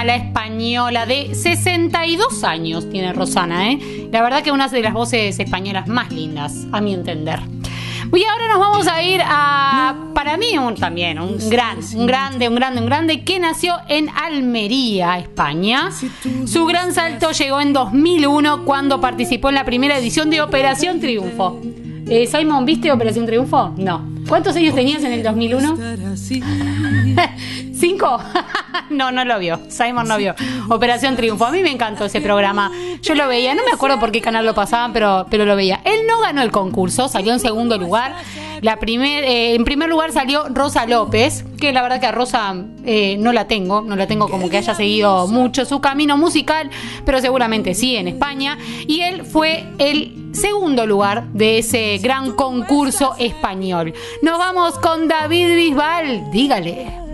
la española de 62 años tiene Rosana, La verdad que una de las voces españolas más lindas, a mi entender. Y ahora nos vamos a ir a, para mí, un grande, que nació en Almería, España. Su gran salto llegó en 2001 cuando participó en la primera edición de Operación Triunfo. Simon, ¿viste Operación Triunfo? No. ¿Cuántos años tenías en el 2001? ¿5? No lo vio. Simon no vio Operación Triunfo. A mí me encantó ese programa. Yo lo veía, no me acuerdo por qué canal lo pasaban, pero lo veía. Él no ganó el concurso, salió en segundo lugar. En primer lugar salió Rosa López, que la verdad que a Rosa no la tengo como que haya seguido mucho su camino musical, pero seguramente sí en España. Y él fue el segundo lugar de ese gran concurso español. Nos vamos con David Bisbal. Dígale.